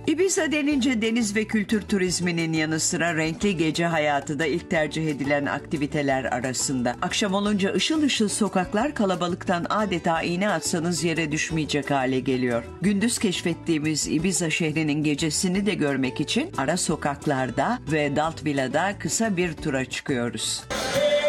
Ibiza denince deniz ve kültür turizminin yanı sıra renkli gece hayatı da ilk tercih edilen aktiviteler arasında. Akşam olunca ışıl ışıl sokaklar kalabalıktan adeta iğne atsanız yere düşmeyecek hale geliyor. Gündüz keşfettiğimiz Ibiza şehrinin gecesini de görmek için ara sokaklarda ve Dalt Villa'da kısa bir tura çıkıyoruz.